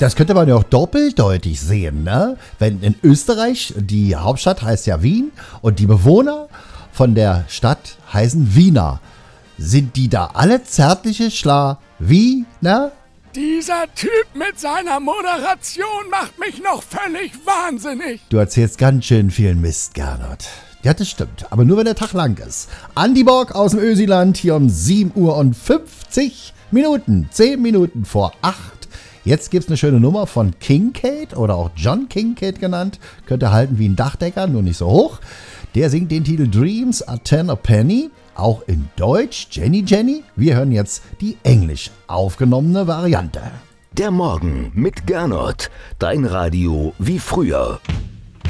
Das könnte man ja auch doppeldeutig sehen, ne? Wenn in Österreich, die Hauptstadt heißt ja Wien und die Bewohner von der Stadt heißen Wiener. Sind die da alle zärtliche Wiener? Dieser Typ mit seiner Moderation macht mich noch völlig wahnsinnig. Du erzählst ganz schön viel Mist, Gernot. Ja, das stimmt, aber nur wenn der Tag lang ist. Andi Borg aus dem Ösiland hier um 7 Uhr und 50 Minuten, 10 Minuten vor 8. Jetzt gibt's eine schöne Nummer von Kincaid oder auch John Kincaid genannt. Könnte halten wie ein Dachdecker, nur nicht so hoch. Der singt den Titel Dreams are 10 a Penny. Auch in Deutsch, Jenny Jenny. Wir hören jetzt die englisch aufgenommene Variante. Der Morgen mit Gernot. Dein Radio wie früher.